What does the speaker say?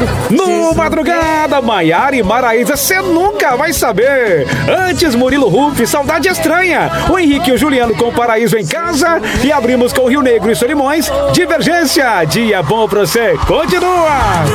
No Madrugada, Maiara e Maraísa, você nunca vai saber. Antes, Murilo Huff, Saudade Estranha. O Henrique e o Juliano com Paraíso em Casa. E abrimos com Rio Negro e Solimões, Divergência. Dia bom pra você. Continua.